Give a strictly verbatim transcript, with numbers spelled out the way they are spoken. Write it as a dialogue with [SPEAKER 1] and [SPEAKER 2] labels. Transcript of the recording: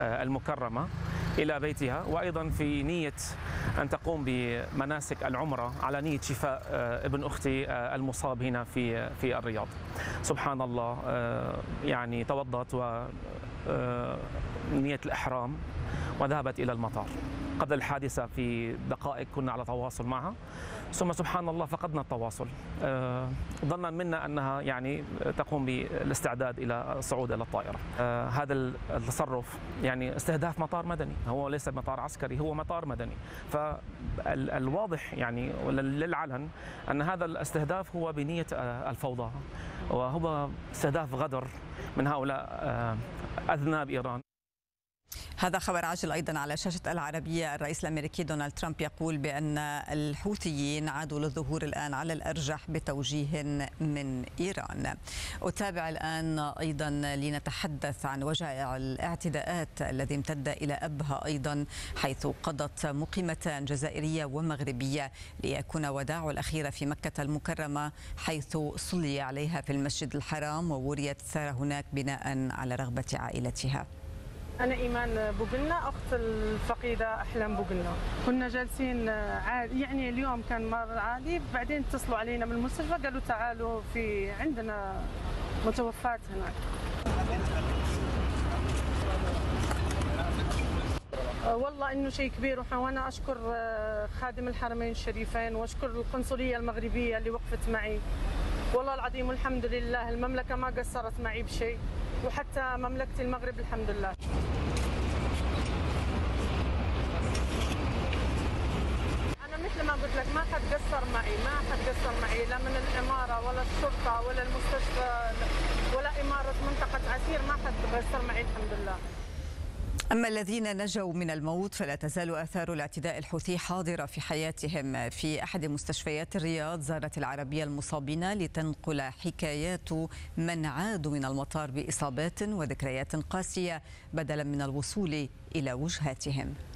[SPEAKER 1] المكرمة إلى بيتها، وأيضا في نية أن تقوم بمناسك العمرة على نية شفاء ابن أختي المصاب هنا في في الرياض. سبحان الله، يعني توضأت ونية الإحرام وذهبت إلى المطار. قبل الحادثة في دقائق كنا على تواصل معها، ثم سبحان الله فقدنا التواصل، ظنا منا أنها يعني تقوم بالاستعداد إلى الصعود إلى الطائرة. هذا التصرف يعني استهداف مطار مدني، هو ليس مطار عسكري، هو مطار مدني. فالواضح يعني للعلن أن هذا الاستهداف هو بنية الفوضى، وهو استهداف غدر من هؤلاء أذناب إيران.
[SPEAKER 2] هذا خبر عاجل أيضا على شاشة العربية. الرئيس الأمريكي دونالد ترامب يقول بأن الحوثيين عادوا للظهور الآن على الأرجح بتوجيه من إيران. أتابع الآن أيضا لنتحدث عن وجائع الاعتداءات الذي امتد إلى أبها أيضا، حيث قضت مقيمتان جزائرية ومغربية ليكون وداع الأخيرة في مكة المكرمة، حيث صلي عليها في المسجد الحرام ووريت الثارة هناك بناء على رغبة عائلتها.
[SPEAKER 3] أنا إيمان بوقلنا، أخت الفقيدة أحلام بوقلنا. كنا جالسين عادي، يعني اليوم كان مر عادي، بعدين اتصلوا علينا من المستشفى قالوا تعالوا في عندنا متوفاة هناك. والله إنه شيء كبير، وأنا أشكر خادم الحرمين الشريفين وأشكر القنصلية المغربية اللي وقفت معي. والله العظيم والحمد لله المملكة ما قصرت معي بشيء، وحتى مملكة المغرب الحمد لله. أنا مثل ما قلت لك ما حد قصر معي، ما حد قصر معي، لا من الإمارة ولا الشرطة ولا المستشفى ولا إمارة منطقة عسير، ما حد قصر معي الحمد لله.
[SPEAKER 2] أما الذين نجوا من الموت فلا تزال آثار الاعتداء الحوثي حاضرة في حياتهم. في أحد مستشفيات الرياض زارت العربية المصابين لتنقل حكايات من عادوا من المطار بإصابات وذكريات قاسية بدلا من الوصول إلى وجهاتهم.